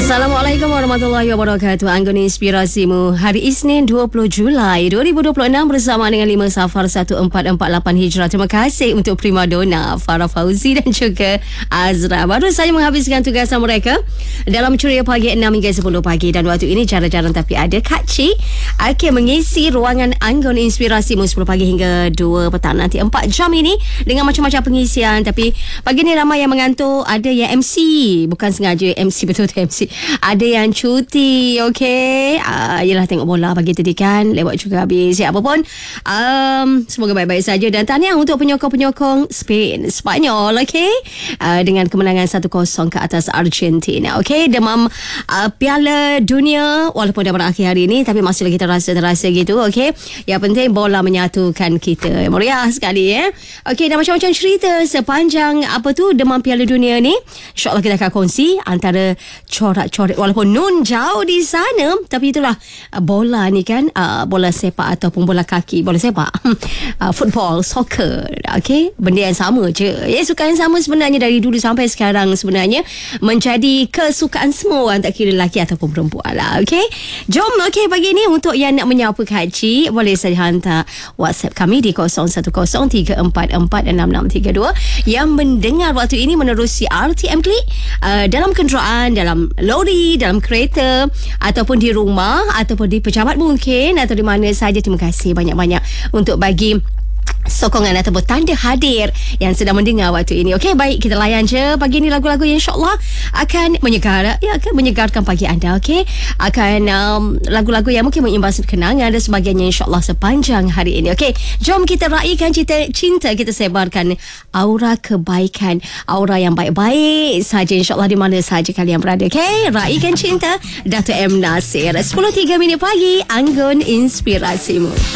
Assalamualaikum warahmatullahi wabarakatuh. Anggun Inspirasimu hari Isnin 20 Julai 2026 bersama dengan 5 Safar 1448 Hijrah. Terima kasih untuk Primadona Farah Fauzi dan juga Azra. Baru saja menghabiskan tugasan mereka dalam Ceria Pagi 6 hingga 10 pagi. Dan waktu ini jarang-jarang tapi ada Kak Cik akan mengisi ruangan Anggun Inspirasimu 10 pagi hingga 2 petang nanti. 4 jam ini dengan macam-macam pengisian. Tapi pagi ni ramai yang mengantuk. Ada yang MC, bukan sengaja MC, betul-betul MC. Ada yang cuti, okey. Yelah, tengok bola pagi tadi kan, lewat juga habis. Ya, apa pun, semoga baik-baik saja. Dan tahniah untuk penyokong-penyokong Spain, Spanyol, okey. Dengan kemenangan 1-0 ke atas Argentina, okey. Demam Piala Dunia, walaupun dah berakhir hari ini, tapi masih lagi terasa gitu, okey. Yang penting bola menyatukan kita. Meriah sekali, ya. Okey, dan macam-macam cerita sepanjang demam Piala Dunia ni. InsyaAllah kita akan kongsi antara corak walaupun Nun jauh di sana, tapi itulah bola ni kan, bola sepak ataupun bola kaki, bola sepak, football, soccer, okey, benda yang sama je ya, sukan yang sama sebenarnya dari dulu sampai sekarang, sebenarnya menjadi kesukaan semua orang, tak kira lelaki ataupun perempuan lah. Okey, jom. Okey, pagi ni untuk yang nak menyapa Kak Cik, boleh saja hantar WhatsApp kami di 0103446632 yang mendengar waktu ini menerusi RTM Klik, dalam kenderaan, dalam lori, dalam kereta, ataupun di rumah, ataupun di pejabat mungkin, atau di mana saja. Terima kasih banyak-banyak untuk bagi sokongan ataupun tanda hadir yang sedang mendengar waktu ini. Okey, baik, kita layan je pagi ni lagu-lagu yang insyaAllah akan akan menyegarkan pagi anda. Okey, akan lagu-lagu yang mungkin mengimbas kenangan dan sebagainya insyaAllah sepanjang hari ini. Okey, jom kita raikan cinta, kita sebarkan aura kebaikan, aura yang baik-baik saja insyaAllah di mana saja kalian berada. Okey, raikan cinta, Dato' M. Nasir. 10.03 pagi, Anggun Inspirasimu.